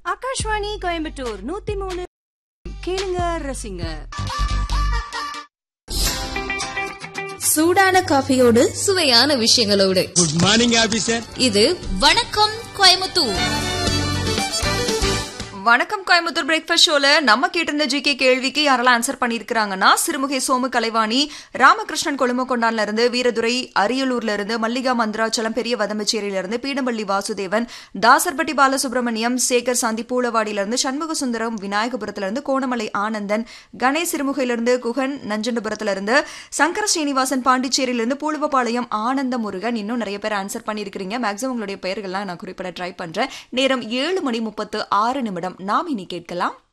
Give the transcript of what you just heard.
ஆகாஷ்வாணி கோயம்புத்தூர் 103 கேளுங்க ரசிங்க. சூடான காஃபியோடு சுவையான விஷயங்களோடு. Good morning officer. இது வணக்கம் கோயம்புத்தூர். வணக்கம் கோயம்புத்தூர் பிரேக்ஃபாஸ்ட் ஷோல நம்ம கேட்டிருந்த ஜிகே கேள்விக்கு யாரெல்லாம் ஆன்சர் பண்ணிருக்காங்கன்னா, சிறுமுகை சோமு கலைவாணி, ராமகிருஷ்ணன் கொழுமக்கொண்டான்ல இருந்து, வீரதுரை அரியலூர்ல இருந்து, மல்லிகா மந்திராச்சலம் பெரிய வதம்பச்சேரியில இருந்து, பீடம்பள்ளி வாசுதேவன், தாசர்பட்டி பாலசுப்ரமணியம், சேகர் சாந்தி பூலவாடியில இருந்து, சண்முக சுந்தரம் விநாயகபுரத்துல இருந்து, கோணமலை ஆனந்தன், கணேஷ் சிறுமுகையில இருந்து, குகன் நஞ்சண்டபுரத்துல இருந்து, சங்கர ஸ்ரீனிவாசன் பாண்டிச்சேரியில இருந்து, பூலுவபாளையம் ஆனந்த முருகன், இன்னும் நிறைய பேர் ஆன்சர் பண்ணிருக்கீங்க. மேக்ஸிமம் உங்களுடைய பெயர்கள்லாம் நான் குறிப்பிட ட்ரை பண்றேன். நேரம் 7:36 நாம் இனி கேட்கலாம்